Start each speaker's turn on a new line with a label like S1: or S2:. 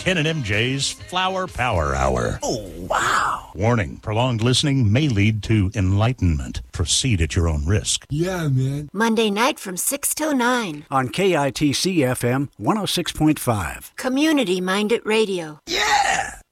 S1: Ken and MJ's Flower Power Hour.
S2: Oh, wow.
S1: Warning, prolonged listening may lead to enlightenment. Proceed at your own risk.
S2: Yeah, man.
S3: Monday night from 6 till 9.
S4: On KITC FM 106.5.
S3: Community-minded radio.
S2: Yeah!